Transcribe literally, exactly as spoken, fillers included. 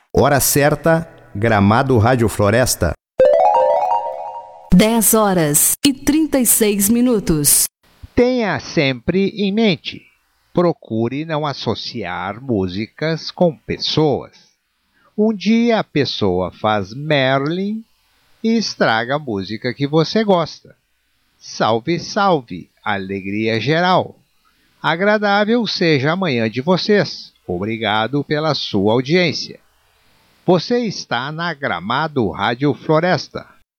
Hora certa, Gramado Rádio Floresta. dez horas e trinta e seis minutos. Tenha sempre em mente, procure não associar músicas com pessoas. Um dia a pessoa faz Merlin e estraga a música que você gosta. Salve, salve, alegria geral. Agradável seja a manhã de vocês. Obrigado pela sua audiência. Você está na Gramado Rádio Floresta.